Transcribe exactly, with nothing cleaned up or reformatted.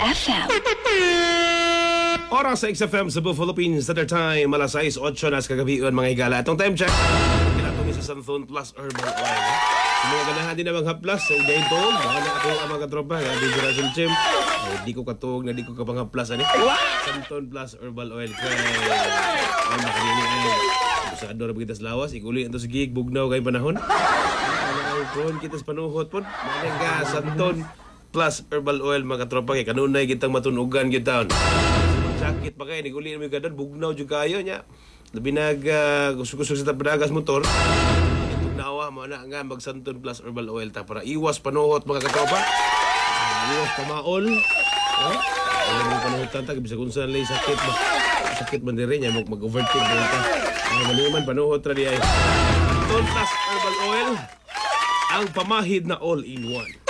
F M. Oras sa X F M sa Philippines Standard Time, alas sais otso na sa kagabion mga higala. Itong time check, kinatong sa Santhon Plus Herbal Oil. Eh? Sa mga ganahan din na mga plus, sa idahin tog, baka na ako ang mga tropa, di ko Russell Jim, eh, di ko katog na di ko ka mga plus, ani? Santhon Plus Herbal Oil. Kaya, ay makanini ay, sa ador kita sa lawas, ikuli ito sa gig, bugnaw kay panahon. Ay, kung kita sa panuhot po, mga Santhon Plus Herbal Oil, mga tropa, kaya kanunay kitang matunugan kita. Sakit pa kayo, niguli namin kadon, bugnaw dyan kayo niya. Labi nag, uh, gusto-gusto sa tapadagas motor. Itong nawa, mga nga, mag Santhon Plus Herbal Oil ta para iwas panuhot mga katropa. Uh, iwas pamaol. Eh? Alam mo panuhotan ta, bisa kung saan lang sakit ba. Sakit man din rin, mag- mag-overtake din ka. Uh, maliman, panuhot na di ay. Santhon Plus Herbal Oil, ang pamahid na all-in-one.